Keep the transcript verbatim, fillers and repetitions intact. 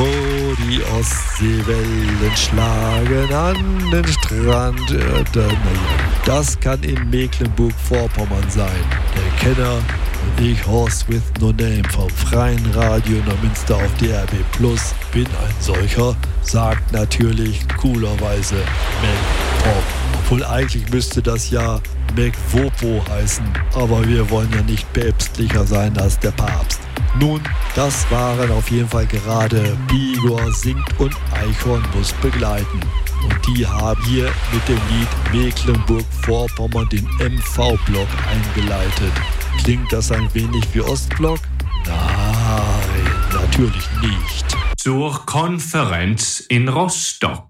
wo die Ostseewellen schlagen an den Strand. Naja, das kann in Mecklenburg-Vorpommern sein. Der Kenner und ich, Horst with No Name vom Freien Radio Neumünster auf D R B Plus, bin ein solcher, sagt natürlich coolerweise MacPop. Obwohl eigentlich müsste das ja MacWopo heißen, aber wir wollen ja nicht päpstlicher sein als der Papst. Nun, das waren auf jeden Fall gerade Bigor singt und Eichhorn muss begleiten. Und die haben hier mit dem Lied Mecklenburg-Vorpommern den M V-Block eingeleitet. Klingt das ein wenig wie Ostblock? Nein, natürlich nicht. Zur Konferenz in Rostock.